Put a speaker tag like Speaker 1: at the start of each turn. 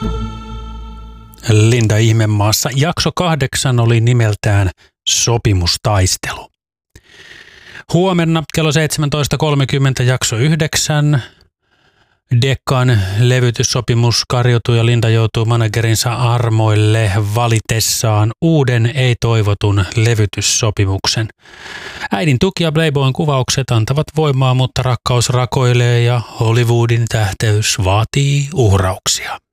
Speaker 1: Linda Ihmemaassa. Jakso 8 oli nimeltään Sopimustaistelu. Huomenna kello 17.30 jakso 9. Deccan levytyssopimus kariutuu ja Linda joutuu managerinsa armoille valitessaan uuden ei-toivotun levytyssopimuksen. Äidin tuki ja Playboyn kuvaukset antavat voimaa, mutta rakkaus rakoilee ja Hollywoodin tähteys vaatii uhrauksia.